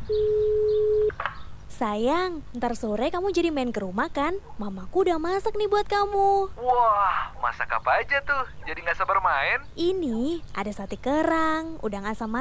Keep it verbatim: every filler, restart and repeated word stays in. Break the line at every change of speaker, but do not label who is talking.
Sayang, ntar sore kamu jadi main ke rumah kan? Mamaku udah masak nih buat kamu.
Wah, masak apa aja tuh? Jadi nggak sabar main.
Ini ada sate kerang, udang asam